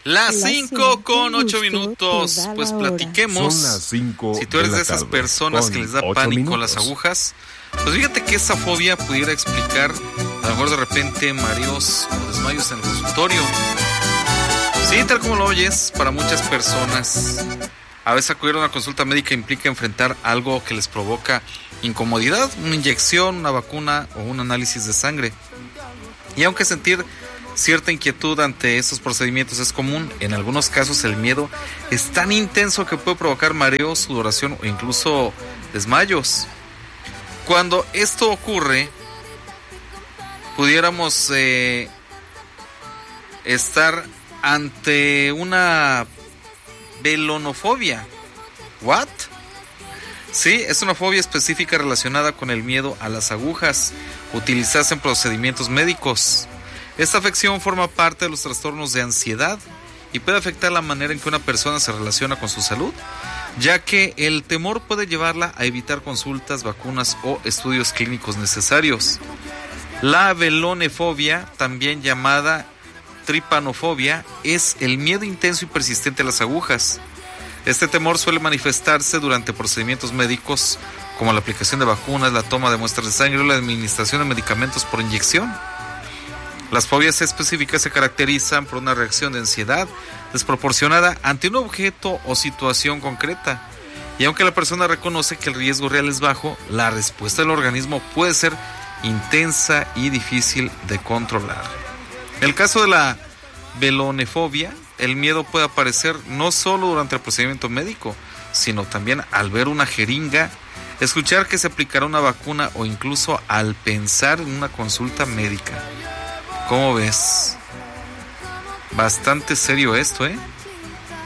Las 5:08. Pues platiquemos. Son las 5. Si tú eres de esas personas que les da pánico las agujas, pues fíjate que esa fobia pudiera explicar a lo mejor de repente mareos o desmayos en el consultorio. Sí, tal como lo oyes, para muchas personas a veces acudir a una consulta médica implica enfrentar algo que les provoca incomodidad, una inyección, una vacuna o un análisis de sangre. Y aunque sentir cierta inquietud ante estos procedimientos es común, en algunos casos el miedo es tan intenso que puede provocar mareos, sudoración o incluso desmayos. Cuando esto ocurre, pudiéramos estar ante una velonofobia. ¿What? Sí, es una fobia específica relacionada con el miedo a las agujas utilizadas en procedimientos médicos. Esta afección forma parte de los trastornos de ansiedad y puede afectar la manera en que una persona se relaciona con su salud, ya que el temor puede llevarla a evitar consultas, vacunas o estudios clínicos necesarios. La velonefobia, también llamada tripanofobia, es el miedo intenso y persistente a las agujas. Este temor suele manifestarse durante procedimientos médicos como la aplicación de vacunas, la toma de muestras de sangre o la administración de medicamentos por inyección. Las fobias específicas se caracterizan por una reacción de ansiedad desproporcionada ante un objeto o situación concreta. Y aunque la persona reconoce que el riesgo real es bajo, la respuesta del organismo puede ser intensa y difícil de controlar. En el caso de la velonefobia, el miedo puede aparecer no solo durante el procedimiento médico, sino también al ver una jeringa, escuchar que se aplicará una vacuna o incluso al pensar en una consulta médica. ¿Cómo ves? Bastante serio esto, ¿eh?